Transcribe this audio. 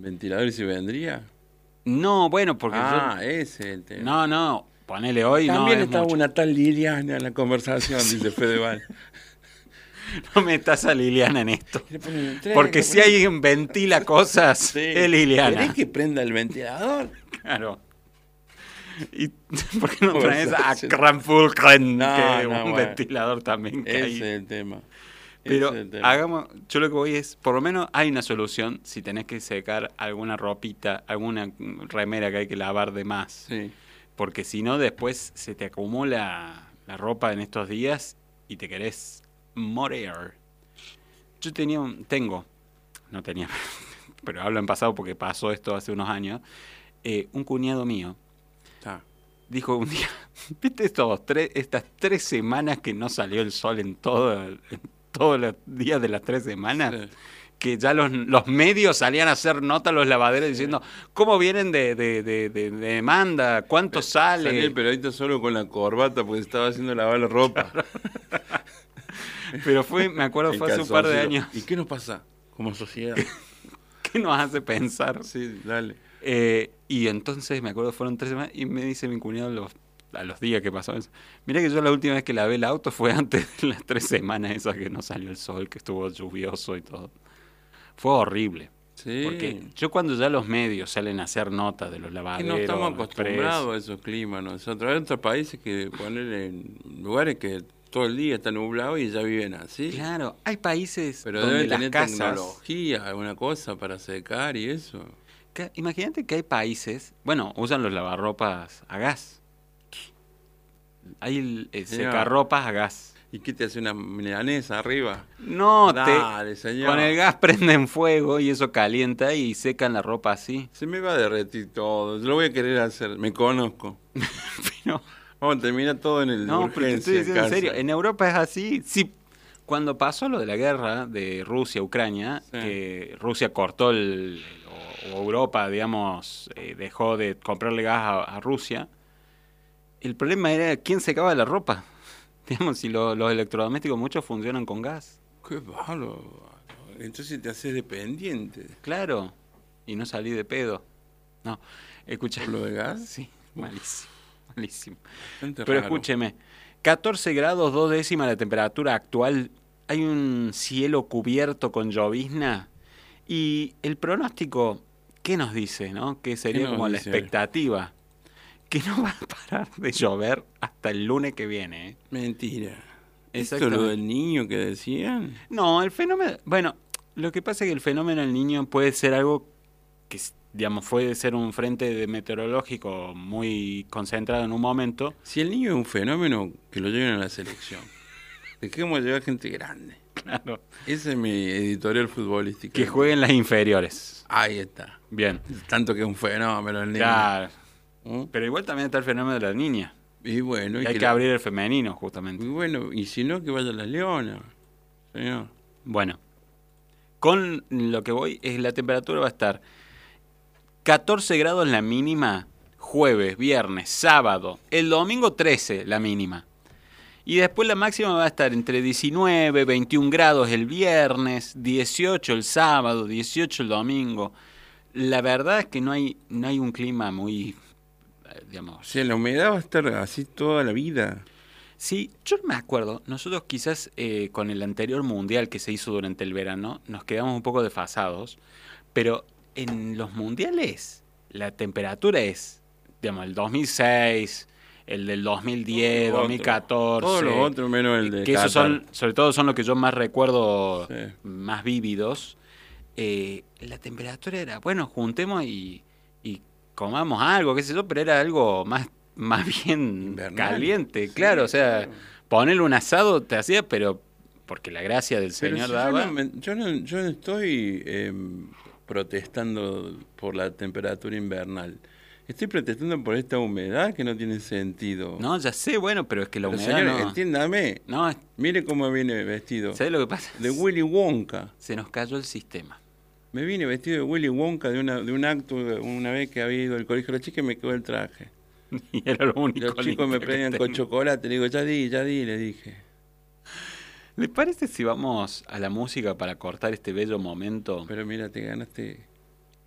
¿Ventilador y si vendría? No, bueno, porque Ese es el tema. No, ponele hoy, También no es estaba mucho. una tal Liliana en la conversación, dice Fedeval. No metas a Liliana en esto. Le ponen el tren, Porque le si ponen- alguien ventila cosas, Sí. es Liliana. ¿Querés que prenda el ventilador? Claro. ¿Y por qué no Pues, traes a sí. Kranfulgren, No, que no, un bueno. ventilador también que Ese hay? es el tema. Pero Ese es el tema. yo lo que voy es, por lo menos hay una solución si tenés que secar alguna ropita, alguna remera que hay que lavar de más. Sí. Porque si no, después se te acumula la ropa en estos días y te querés morir. Yo no tenía, pero hablo en pasado porque pasó esto hace unos años, un cuñado mío Está. dijo un día, ¿viste estas 3 semanas que no salió el sol en todos los días de las 3 semanas? Sí. Que ya los medios salían a hacer nota a los lavaderos diciendo cómo vienen de demanda, cuánto Salí el sale. periodista solo con la corbata porque estaba haciendo lavar la ropa. Pero me acuerdo, En fue hace un par de calzoncillo. años. ¿Y qué nos pasa como sociedad? ¿Qué nos hace pensar? Sí, dale. Y entonces me acuerdo, fueron 3 semanas y me dice mi cuñado a los días que pasó eso. Mirá que yo la última vez que lavé el auto fue antes de las 3 semanas esas que no salió el sol, que estuvo lluvioso y todo. Fue horrible. Sí. Porque yo cuando ya los medios salen a hacer notas de los Y lavaderos, no estamos los acostumbrados a esos climas nosotros. Hay otros países que ponen en lugares que todo el día está nublado y ya viven así. Claro, hay países Pero donde deben las tener casas... tecnología, alguna cosa para secar y eso. Imagínate que hay países, bueno, usan los lavarropas a gas. Hay secarropas a gas. ¿Y qué te hace una milanesa arriba? No, Dale, señor. con el gas prenden fuego y eso calienta y secan la ropa así. Se me va a derretir todo. Yo lo voy a querer hacer. Me conozco. Pero, Vamos, termina todo en el no, pero te estoy diciendo en casa. serio, en Europa es así. Sí, cuando pasó lo de la guerra de Rusia-Ucrania, Sí. que Rusia cortó o Europa, digamos, dejó de comprarle gas a Rusia, el problema era quién secaba la ropa. Digamos, si los electrodomésticos muchos funcionan con gas. Qué malo. Entonces te haces dependiente. Claro, y no salí de pedo. No, escucha. ¿Por lo de gas? Sí, malísimo, malísimo. Bastante Pero raro. escúcheme, 14 grados 2 décimas la temperatura actual, hay un cielo cubierto con llovizna y el pronóstico, ¿qué nos dice, no? Que sería nos como la dice? expectativa, que no va a parar de llover hasta el lunes que viene, ¿eh? Mentira. ¿Esto es Exactamente. lo del niño que decían? No, el fenómeno, bueno, lo que pasa es que el fenómeno del niño puede ser algo que, digamos, puede ser un frente meteorológico muy concentrado en un momento. Si el niño es un fenómeno, que lo lleven a la selección. Dejemos llevar gente grande. Claro. Ese es mi editorial futbolístico. Que jueguen las inferiores. Ahí está. Bien. Tanto que es un fenómeno el niño. Claro. ¿Mm? Pero igual también está el fenómeno de la niña. Y bueno, Y hay que abrir el femenino, justamente. Y bueno, y si no, que vaya la leona. Señor. Bueno, con lo que voy es la temperatura va a estar 14 grados la mínima, jueves, viernes, sábado, el domingo 13 la mínima. Y después la máxima va a estar entre 19, 21 grados el viernes, 18 el sábado, 18 el domingo. La verdad es que no hay un clima muy, O digamos... sea, la humedad va a estar así toda la vida. Sí, yo me acuerdo, nosotros quizás con el anterior mundial que se hizo durante el verano, nos quedamos un poco desfasados, pero en los mundiales la temperatura es, digamos, el 2006, el del 2010, Todo lo 2014. Todos los otros menos el de que esos Qatar. son, sobre todo son los que yo más recuerdo, Sí. más vívidos. La temperatura era, bueno, juntemos y comamos algo, qué sé yo, pero era algo más bien Invernal. caliente, Sí, claro, o sea, claro. ponerle un asado te hacía, pero porque la gracia del Pero Señor si daba. yo no estoy protestando por la temperatura invernal. Estoy protestando por esta humedad que no tiene sentido. No, ya sé, bueno, pero es que la Pero humedad señor, no. entiéndame. No, Mire cómo viene vestido. ¿sabes lo que pasa? De Willy Wonka. Se nos cayó el sistema. Me vine vestido de Willy Wonka de un acto una vez que había ido al colegio de la chica y me quedó el traje. Y era lo único. Los chicos me limpio que prendían con tenía. chocolate. Le digo, ya di, le dije. ¿Le parece si vamos a la música para cortar este bello momento? Pero mira, te ganaste